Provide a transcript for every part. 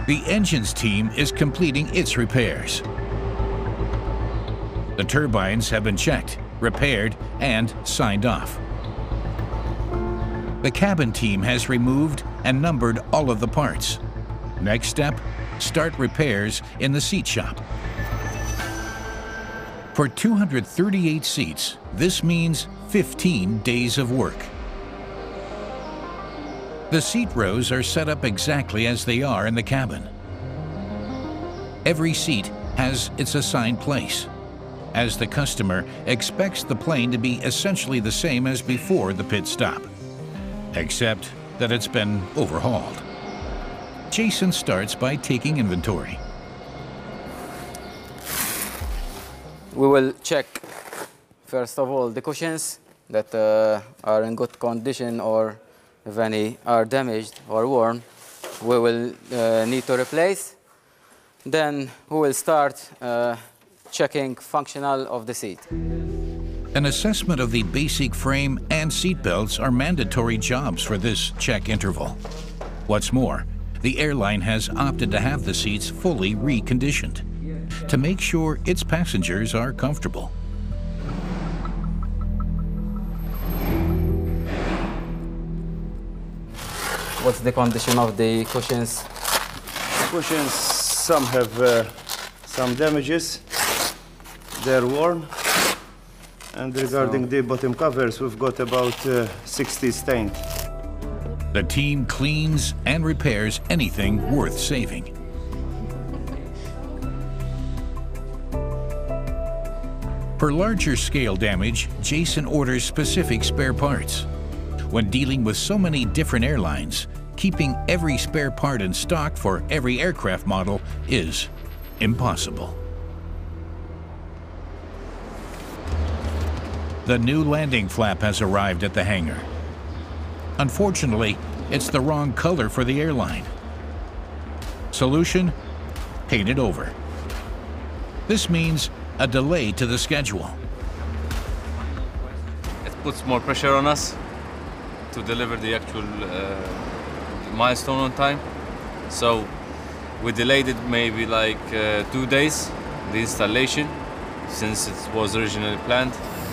The engines team is completing its repairs. The turbines have been checked, repaired, and signed off. The cabin team has removed and numbered all of the parts. Next step, start repairs in the seat shop. For 238 seats, this means 15 days of work. The seat rows are set up exactly as they are in the cabin. Every seat has its assigned place, as the customer expects the plane to be essentially the same as before the pit stop, except that it's been overhauled. Jason starts by taking inventory. We will check, first of all, the cushions that are in good condition, or if any are damaged or worn, we will need to replace. Then we will start checking functional of the seat. An assessment of the basic frame and seat belts are mandatory jobs for this check interval. What's more, the airline has opted to have the seats fully reconditioned to make sure its passengers are comfortable. What's the condition of the cushions? Cushions, some have some damages. They're worn. And regarding the bottom covers, we've got about 60 stained. The team cleans and repairs anything worth saving. For larger scale damage, Jason orders specific spare parts. When dealing with so many different airlines, keeping every spare part in stock for every aircraft model is impossible. The new landing flap has arrived at the hangar. Unfortunately, it's the wrong color for the airline. Solution? Paint it over. This means a delay to the schedule. It puts more pressure on us to deliver the actual milestone on time. So we delayed it maybe like 2 days, the installation, since it was originally planned.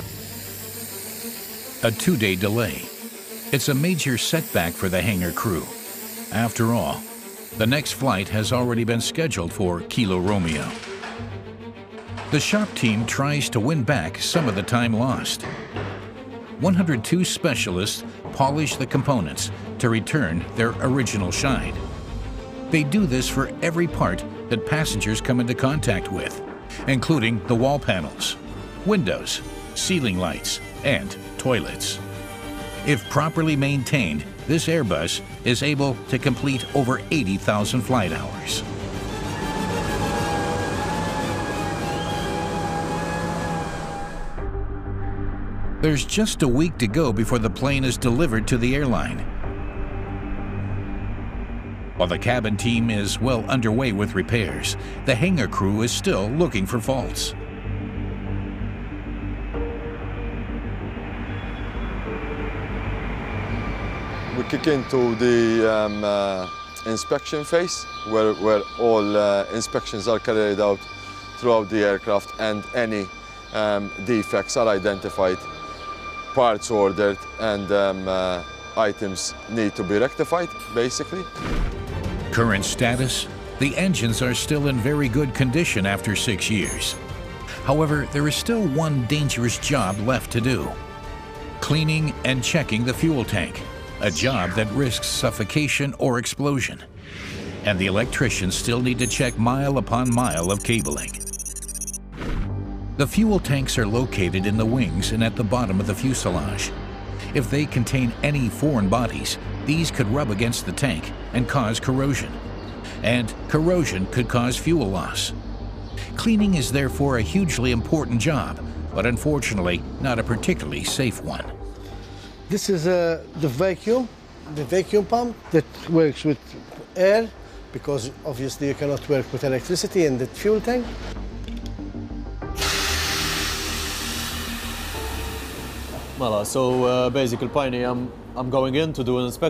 A 2-day delay. It's a major setback for the hangar crew. After all, the next flight has already been scheduled for Kilo Romeo. The shop team tries to win back some of the time lost. 102 specialists polish the components to return their original shine. They do this for every part that passengers come into contact with, including the wall panels, windows, ceiling lights, and toilets. If properly maintained, this Airbus is able to complete over 80,000 flight hours. There's just a week to go before the plane is delivered to the airline. While the cabin team is well underway with repairs, the hangar crew is still looking for faults. We kick into the inspection phase, where all inspections are carried out throughout the aircraft, and any defects are identified, parts ordered, and items need to be rectified, basically. Current status: the engines are still in very good condition after 6 years. However, there is still one dangerous job left to do: cleaning and checking the fuel tank, a job that risks suffocation or explosion. And the electricians still need to check mile upon mile of cabling. The fuel tanks are located in the wings and at the bottom of the fuselage. If they contain any foreign bodies, these could rub against the tank and cause corrosion. And corrosion could cause fuel loss. Cleaning is therefore a hugely important job, but unfortunately not a particularly safe one. This is the vacuum pump that works with air, because obviously you cannot work with electricity in the fuel tank. Well, so basically, Piney, I'm going in to do an inspection.